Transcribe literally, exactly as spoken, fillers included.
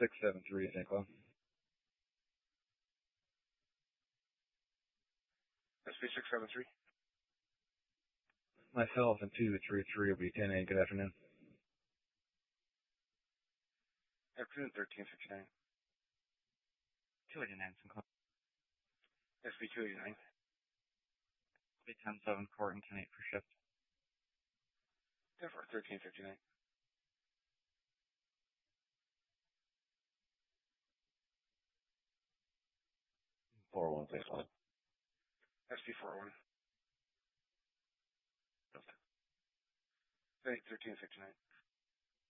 six seven three at Saint Cloud. S P six seven three. Myself and two three three will be ten eight. Good afternoon. Afternoon thirteen fifty-nine. two eighty-nine, Saint Cloud. S P two eighty-nine. Be ten seven, court and ten eight for shift. Denver thirteen fifty-nine. four one Saint Cloud. S P four one. Delta. Eight thirteen fifty-nine.